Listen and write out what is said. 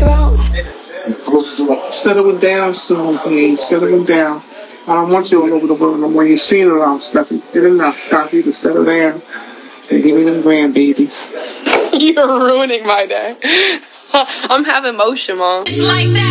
about? Settling down soon, please. Settling down. I don't want you all over the world no more. You've seen it all, Steffi. Did enough. Time for you to settle down and give me them grandbabies. You're ruining my day. I'm having motion, Mom. It's like that.